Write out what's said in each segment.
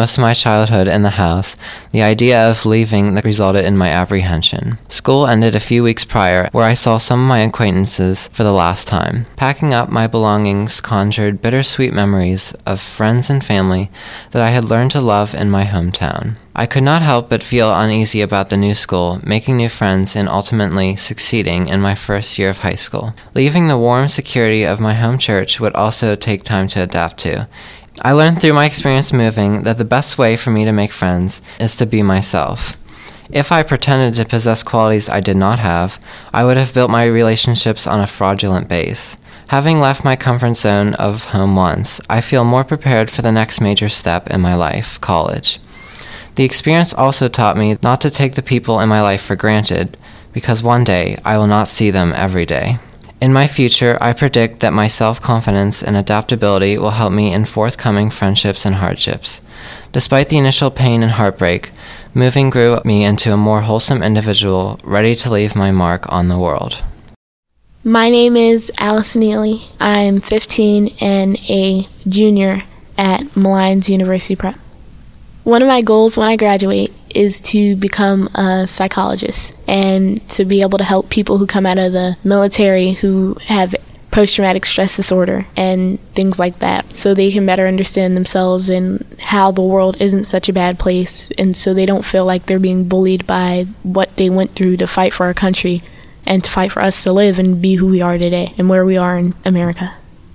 most of my childhood in the house, the idea of leaving resulted in my apprehension. School ended a few weeks prior, where I saw some of my acquaintances for the last time. Packing up my belongings conjured bittersweet memories of friends and family that I had learned to love in my hometown. I could not help but feel uneasy about the new school, making new friends and ultimately succeeding in my first year of high school. Leaving the warm security of my home church would also take time to adapt to. I learned through my experience moving that the best way for me to make friends is to be myself. If I pretended to possess qualities I did not have, I would have built my relationships on a fraudulent base. Having left my comfort zone of home once, I feel more prepared for the next major step in my life, college. The experience also taught me not to take the people in my life for granted, because one day I will not see them every day. In my future, I predict that my self-confidence and adaptability will help me in forthcoming friendships and hardships. Despite the initial pain and heartbreak, moving grew me into a more wholesome individual, ready to leave my mark on the world. My name is Allison Neely. I'm 15 and a junior at Malines University Prep. One of my goals when I graduate is to become a psychologist and to be able to help people who come out of the military who have post-traumatic stress disorder and things like that, so they can better understand themselves and how the world isn't such a bad place, and so they don't feel like they're being bullied by what they went through to fight for our country and to fight for us to live and be who we are today and where we are in America.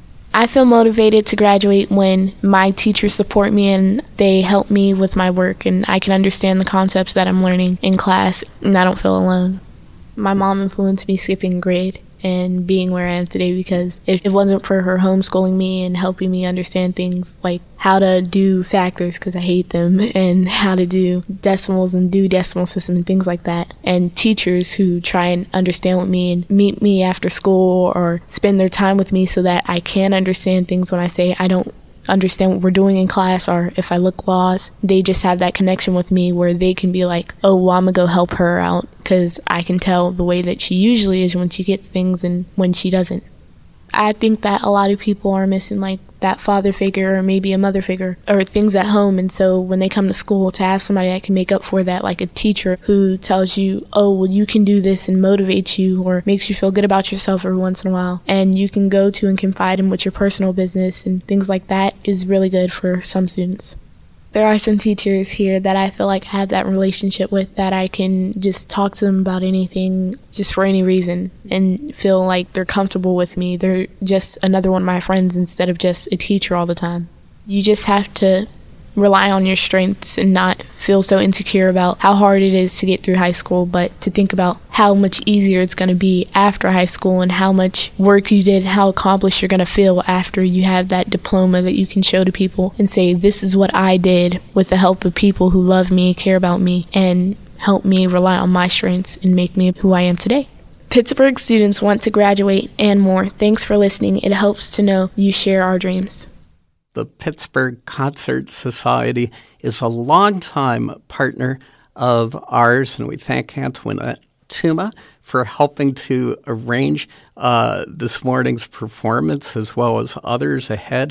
I feel motivated to graduate when my teachers support me and they help me with my work and I can understand the concepts that I'm learning in class and I don't feel alone. My mom influenced me skipping grade and being where I am today, because if it wasn't for her homeschooling me and helping me understand things like how to do factors, because I hate them, and how to do decimals and do decimal system and things like that, and teachers who try and understand with me and meet me after school or spend their time with me so that I can understand things when I say I don't understand what we're doing in class, or if I look lost, they just have that connection with me where they can be like, oh, well, I'm gonna go help her out because I can tell the way that she usually is when she gets things and when she doesn't. I think that a lot of people are missing like that father figure or maybe a mother figure or things at home, and so when they come to school, to have somebody that can make up for that, like a teacher who tells you, oh, well, you can do this, and motivates you or makes you feel good about yourself every once in a while, and you can go to and confide in with your personal business and things like that, is really good for some students. There are some teachers here that I feel like I have that relationship with, that I can just talk to them about anything, just for any reason, and feel like they're comfortable with me. They're just another one of my friends instead of just a teacher all the time. You just have to rely on your strengths and not feel so insecure about how hard it is to get through high school, but to think about how much easier it's going to be after high school and how much work you did, how accomplished you're going to feel after you have that diploma that you can show to people and say, this is what I did with the help of people who love me, care about me, and help me rely on my strengths and make me who I am today. Pittsburgh students want to graduate and more. Thanks for listening. It helps to know you share our dreams. The Pittsburgh Concert Society is a longtime partner of ours, and we thank Antoinette Tuma for helping to arrange this morning's performance as well as others ahead.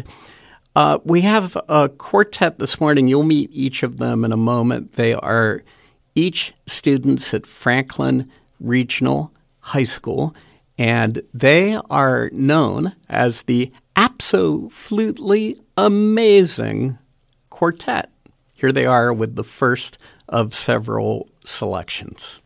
We have a quartet this morning. You'll meet each of them in a moment. They are each students at Franklin Regional High School, and they are known as the Absolutely Amazing Quartet. Here they are with the first of several selections.